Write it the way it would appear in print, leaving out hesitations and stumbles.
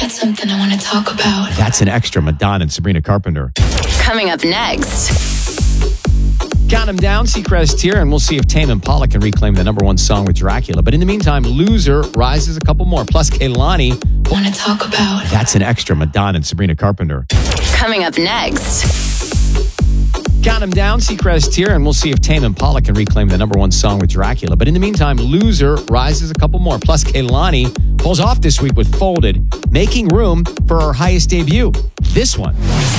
got something I want to talk about. That's an extra. Madonna and Sabrina Carpenter. Coming up next. Count 'em down, Seacrest here, and we'll see if Tame Impala can reclaim the #1 song with Dracula. But in the meantime, Loser rises a couple more. Plus, Kehlani. Want to talk about. That's an extra. Madonna and Sabrina Carpenter. Coming up next. Count 'em down, Seacrest here, and we'll see if Tame Impala can reclaim the #1 song with Dracula. But in the meantime, Loser rises a couple more. Plus, Kehlani pulls off this week with Folded, making room for our highest debut, this one.